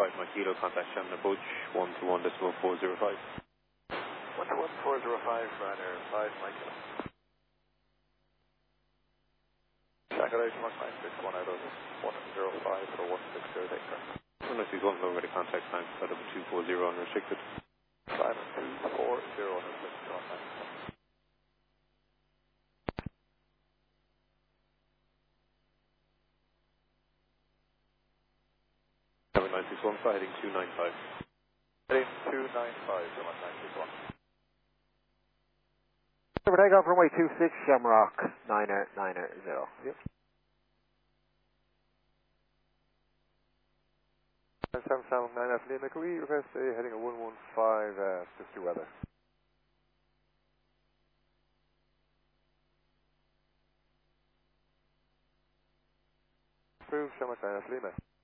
my kilo, contact Shannon Approach 121.405. 11405, Ryanair 5, Michael. Calculation 1961 out of 105 for 160 takeoff. Unless he's one over the contact time, set up a 240 unrestricted. 5240 unrestricted on 961 for heading 295. Heading 295, so much 961. For takeoff runway 26, Shamrock 990. Yep. 779F Lima, can we request a heading of 115, just to weather? Approved, Shamrock 9F Lima.